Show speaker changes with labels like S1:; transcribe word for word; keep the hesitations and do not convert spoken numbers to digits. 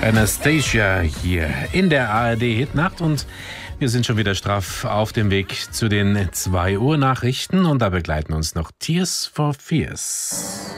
S1: Anastasia hier in der A R D Hitnacht und wir sind schon wieder straff auf dem Weg zu den zwei Uhr Nachrichten und da begleiten uns noch Tears for Fears.